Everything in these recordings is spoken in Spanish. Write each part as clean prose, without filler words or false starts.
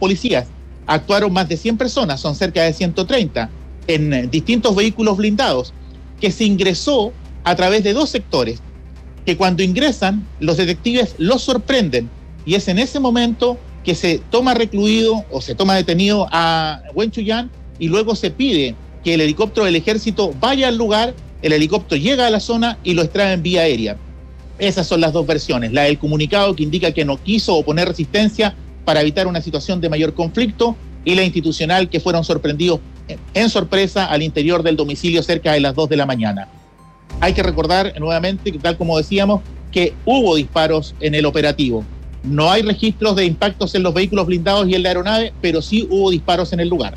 policías. Actuaron más de 100 personas, son cerca de 130, en distintos vehículos blindados, que se ingresó a través de 2 sectores, que cuando ingresan, los detectives los sorprenden, y es en ese momento que se toma recluido o se toma detenido a Wen Chuyang, y luego se pide que el helicóptero del ejército vaya al lugar, el helicóptero llega a la zona y lo extrae en vía aérea. Esas son las 2 versiones, la del comunicado que indica que no quiso oponer resistencia para evitar una situación de mayor conflicto, y la institucional que fueron sorprendidos en sorpresa al interior del domicilio cerca de las 2 de la mañana. Hay que recordar nuevamente, tal como decíamos, que hubo disparos en el operativo. No hay registros de impactos en los vehículos blindados y en la aeronave, pero sí hubo disparos en el lugar.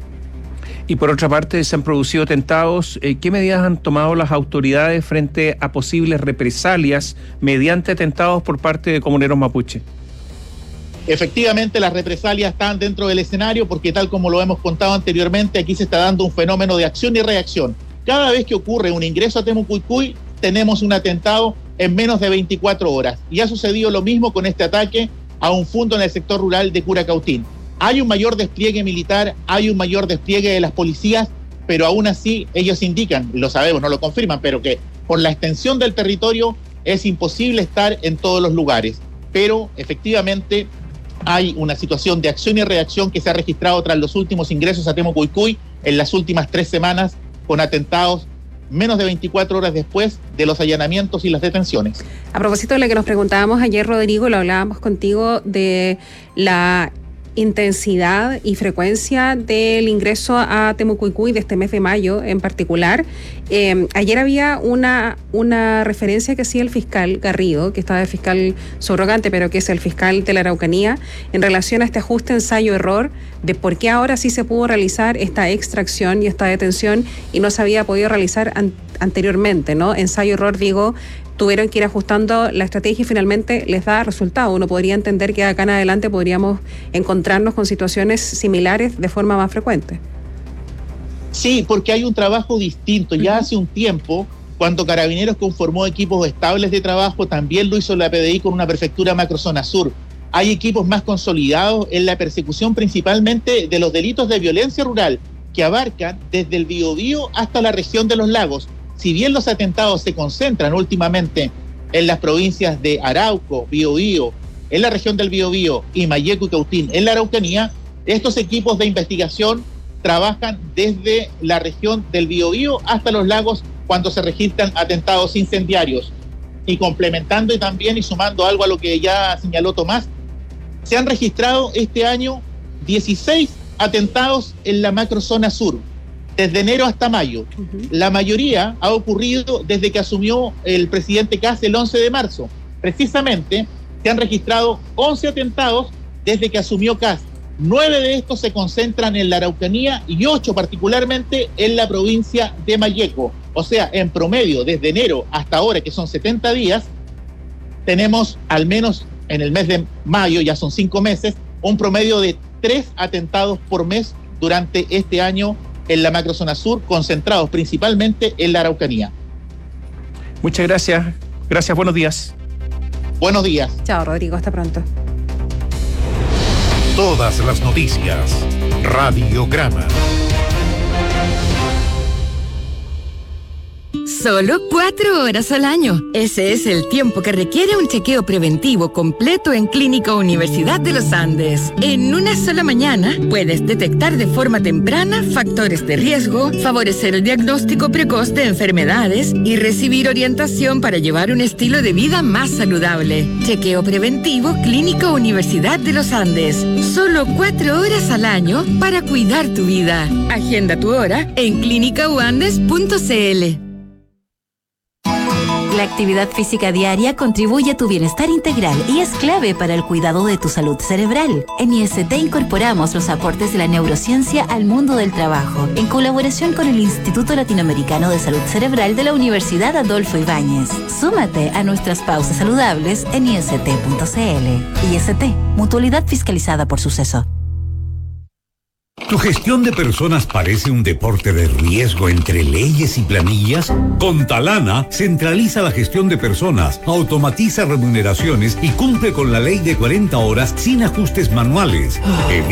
Y por otra parte, se han producido atentados. ¿Qué medidas han tomado las autoridades frente a posibles represalias mediante atentados por parte de comuneros mapuche? Efectivamente, las represalias están dentro del escenario porque, tal como lo hemos contado anteriormente, aquí se está dando un fenómeno de acción y reacción. Cada vez que ocurre un ingreso a Temucuicui, tenemos un atentado en menos de 24 horas. Y ha sucedido lo mismo con este ataque a un fundo en el sector rural de Curacautín. Hay un mayor despliegue militar, hay un mayor despliegue de las policías, pero aún así ellos indican, lo sabemos, no lo confirman, pero que por la extensión del territorio es imposible estar en todos los lugares. Pero efectivamente hay una situación de acción y reacción que se ha registrado tras los últimos ingresos a Temucuicui en las últimas 3 semanas, con atentados menos de 24 horas después de los allanamientos y las detenciones. A propósito de lo que nos preguntábamos ayer, Rodrigo, lo hablábamos contigo de la intensidad y frecuencia del ingreso a Temucuicui de este mes de mayo en particular. Ayer había una referencia que hacía el fiscal Garrido, que estaba de fiscal subrogante, pero que es el fiscal de la Araucanía, en relación a este ajuste ensayo-error de por qué ahora sí se pudo realizar esta extracción y esta detención y no se había podido realizar anteriormente, ¿no? Ensayo-error, digo, tuvieron que ir ajustando la estrategia y finalmente les da resultado. Uno podría entender que de acá en adelante podríamos encontrarnos con situaciones similares de forma más frecuente. Sí, porque hay un trabajo distinto. Ya hace un tiempo, cuando Carabineros conformó equipos estables de trabajo, también lo hizo la PDI con una prefectura macrozona sur. Hay equipos más consolidados en la persecución principalmente de los delitos de violencia rural, que abarcan desde el Biobío hasta la región de los lagos. Si bien los atentados se concentran últimamente en las provincias de Arauco, Biobío, en la región del Biobío y Mayeco y Cautín, en la Araucanía, estos equipos de investigación trabajan desde la región del Biobío hasta los lagos cuando se registran atentados incendiarios. Y complementando y también y sumando algo a lo que ya señaló Tomás, se han registrado este año 16 atentados en la macrozona sur, desde enero hasta mayo. La mayoría ha ocurrido desde que asumió el presidente Kast el 11 de marzo. Precisamente se han registrado 11 atentados desde que asumió Kast. 9 de estos se concentran en la Araucanía y 8 particularmente en la provincia de Mayeco. O sea, en promedio, desde enero hasta ahora, que son 70 días, tenemos al menos en el mes de mayo, ya son 5 meses, un promedio de 3 atentados por mes durante este año en la macrozona sur, concentrados principalmente en la Araucanía. Muchas gracias. Gracias, buenos días. Buenos días. Chao, Rodrigo, hasta pronto. Todas las noticias. Radiograma. Solo 4 horas al año. Ese es el tiempo que requiere un chequeo preventivo completo en Clínica Universidad de los Andes. En una sola mañana puedes detectar de forma temprana factores de riesgo, favorecer el diagnóstico precoz de enfermedades y recibir orientación para llevar un estilo de vida más saludable. Chequeo preventivo Clínica Universidad de los Andes. Solo 4 horas al año para cuidar tu vida. Agenda tu hora en clinicauandes.cl. La actividad física diaria contribuye a tu bienestar integral y es clave para el cuidado de tu salud cerebral. En IST incorporamos los aportes de la neurociencia al mundo del trabajo, en colaboración con el Instituto Latinoamericano de Salud Cerebral de la Universidad Adolfo Ibáñez. Súmate a nuestras pausas saludables en ist.cl. IST, mutualidad fiscalizada por Suceso. ¿Tu gestión de personas parece un deporte de riesgo entre leyes y planillas? Con Talana centraliza la gestión de personas, automatiza remuneraciones y cumple con la ley de 40 horas sin ajustes manuales.